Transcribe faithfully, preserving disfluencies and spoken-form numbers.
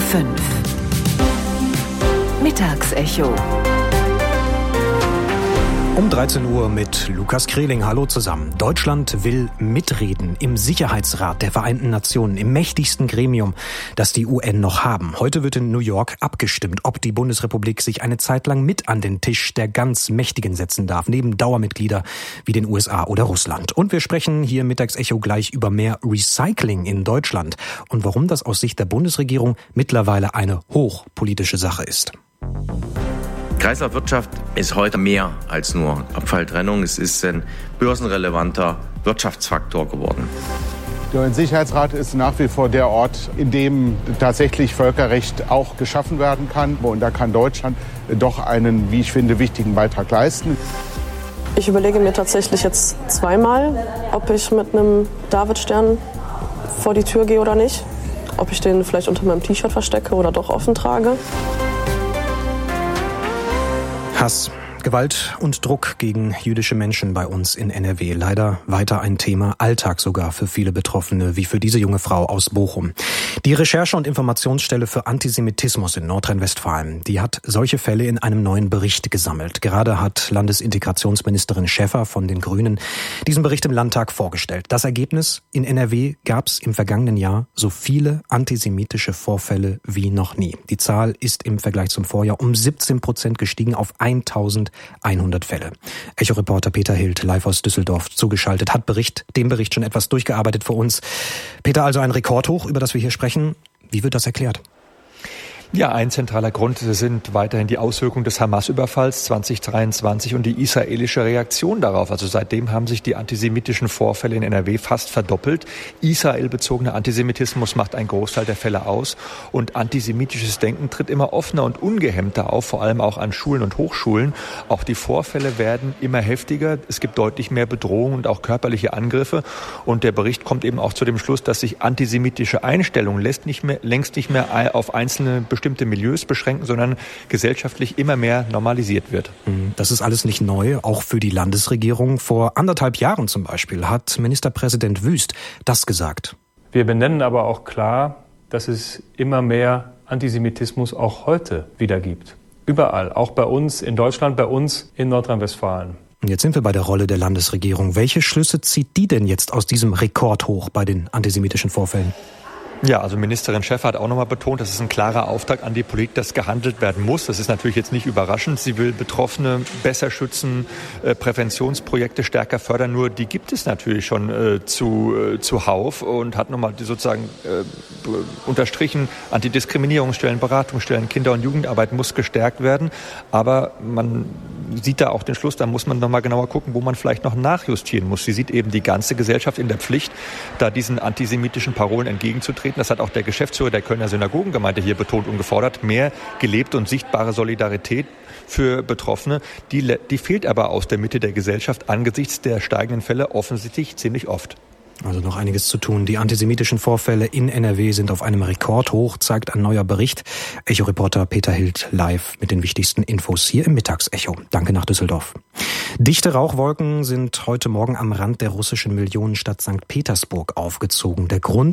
fünf. Mittagsecho. Um dreizehn Uhr mit Lukas Kreling. Hallo zusammen. Deutschland will mitreden im Sicherheitsrat der Vereinten Nationen, im mächtigsten Gremium, das die U N noch haben. Heute wird in New York abgestimmt, ob die Bundesrepublik sich eine Zeit lang mit an den Tisch der ganz Mächtigen setzen darf, neben Dauermitglieder wie den U S A oder Russland. Und wir sprechen hier im Mittagsecho gleich über mehr Recycling in Deutschland und warum das aus Sicht der Bundesregierung mittlerweile eine hochpolitische Sache ist. Kreislaufwirtschaft ist heute mehr als nur Abfalltrennung. Es ist ein börsenrelevanter Wirtschaftsfaktor geworden. Der U N-Sicherheitsrat ist nach wie vor der Ort, in dem tatsächlich Völkerrecht auch geschaffen werden kann. Und da kann Deutschland doch einen, wie ich finde, wichtigen Beitrag leisten. Ich überlege mir tatsächlich jetzt zweimal, ob ich mit einem Davidstern vor die Tür gehe oder nicht. Ob ich den vielleicht unter meinem T-Shirt verstecke oder doch offen trage. Hass, Gewalt und Druck gegen jüdische Menschen bei uns in N R W. Leider weiter ein Thema, Alltag sogar für viele Betroffene, wie für diese junge Frau aus Bochum. Die Recherche- und Informationsstelle für Antisemitismus in Nordrhein-Westfalen, die hat solche Fälle in einem neuen Bericht gesammelt. Gerade hat Landesintegrationsministerin Schäffer von den Grünen diesen Bericht im Landtag vorgestellt. Das Ergebnis: In N R W gab es im vergangenen Jahr so viele antisemitische Vorfälle wie noch nie. Die Zahl ist im Vergleich zum Vorjahr um siebzehn Prozent gestiegen auf eintausendeinhundert Fälle. Echo-Reporter Peter Hild, live aus Düsseldorf, zugeschaltet, hat Bericht, den Bericht schon etwas durchgearbeitet für uns. Peter, also ein Rekordhoch, über das wir hier sprechen. Wie wird das erklärt? Ja, ein zentraler Grund sind weiterhin die Auswirkungen des Hamas-Überfalls zwanzig dreiundzwanzig und die israelische Reaktion darauf. Also seitdem haben sich die antisemitischen Vorfälle in N R W fast verdoppelt. Israel-bezogener Antisemitismus macht einen Großteil der Fälle aus und antisemitisches Denken tritt immer offener und ungehemmter auf, vor allem auch an Schulen und Hochschulen. Auch die Vorfälle werden immer heftiger. Es gibt deutlich mehr Bedrohungen und auch körperliche Angriffe. Und der Bericht kommt eben auch zu dem Schluss, dass sich antisemitische Einstellungen lässt nicht mehr, längst nicht mehr auf einzelne bestimmte bestimmte Milieus beschränken, sondern gesellschaftlich immer mehr normalisiert wird. Das ist alles nicht neu, auch für die Landesregierung. Vor anderthalb Jahren zum Beispiel hat Ministerpräsident Wüst das gesagt. Wir benennen aber auch klar, dass es immer mehr Antisemitismus auch heute wieder gibt. Überall, auch bei uns in Deutschland, bei uns in Nordrhein-Westfalen. Jetzt sind wir bei der Rolle der Landesregierung. Welche Schlüsse zieht die denn jetzt aus diesem Rekordhoch bei den antisemitischen Vorfällen? Ja, also Ministerin Schäffer hat auch nochmal betont, das ist ein klarer Auftrag an die Politik, dass gehandelt werden muss. Das ist natürlich jetzt nicht überraschend. Sie will Betroffene besser schützen, äh, Präventionsprojekte stärker fördern. Nur die gibt es natürlich schon äh, zu, äh, zuhauf und hat nochmal sozusagen äh, unterstrichen, Antidiskriminierungsstellen, Beratungsstellen, Kinder- und Jugendarbeit muss gestärkt werden. Aber man sieht da auch den Schluss, da muss man nochmal genauer gucken, wo man vielleicht noch nachjustieren muss. Sie sieht eben die ganze Gesellschaft in der Pflicht, da diesen antisemitischen Parolen entgegenzutreten. Das hat auch der Geschäftsführer der Kölner Synagogengemeinde hier betont und gefordert. Mehr gelebte und sichtbare Solidarität für Betroffene, die, die fehlt aber aus der Mitte der Gesellschaft angesichts der steigenden Fälle offensichtlich ziemlich oft. Also noch einiges zu tun. Die antisemitischen Vorfälle in N R W sind auf einem Rekordhoch, zeigt ein neuer Bericht. Echo-Reporter Peter Hild live mit den wichtigsten Infos hier im Mittagsecho. Danke nach Düsseldorf. Dichte Rauchwolken sind heute Morgen am Rand der russischen Millionenstadt Sankt Petersburg aufgezogen. Der Grund: